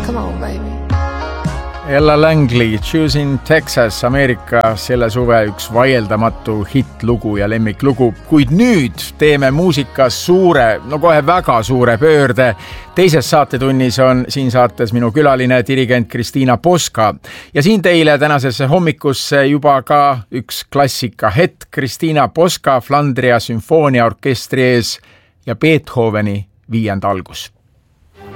Come on, baby. Ella Langley, Choosing Texas, Ameerika selle suve üks vaieldamatu hittlugu ja lemmiklugu. Kuid nüüd teeme muusikas suure, no kohe väga suure pöörde. Teises saatetunnis on siin saates minu külaline dirigent Kristiina Poska. Ja siin teile tänasesse hommikusse juba ka üks klassika hetk. Kristiina Poska Flandria sümfooniaorkestri ees ja Beethoveni 5. algus.